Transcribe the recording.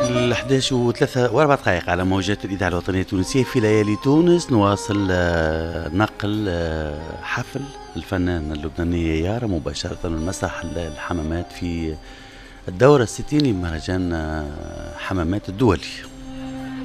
11 و3 و4 دقائق على موجات الإذاعة الوطنية التونسية في ليالي تونس. نواصل نقل حفل الفنان اللبنانية يارا مباشرة من مسرح الحمامات في الدورة 60 لمهرجان حمامات الدولي.